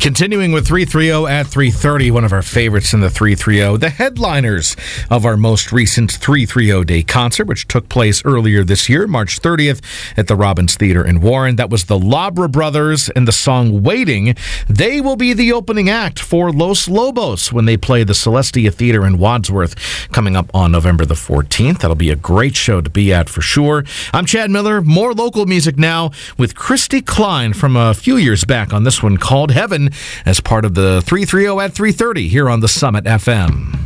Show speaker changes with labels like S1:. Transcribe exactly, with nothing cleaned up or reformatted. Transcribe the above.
S1: Continuing with three thirty at three thirty, one of our favorites in the three thirty, the headliners of our most recent three thirty Day concert, which took place earlier this year, March thirtieth, at the Robbins Theater in Warren. That was the Labra Brothers and the song Waiting. They will be the opening act for Los Lobos when they play the Celestia Theater in Wadsworth coming up on November the fourteenth. That'll be a great show to be at for sure. I'm Chad Miller. More local music now with Christy Klein from a few years back on this one called Heaven, as part of the three thirty at three thirty here on the Summit F M.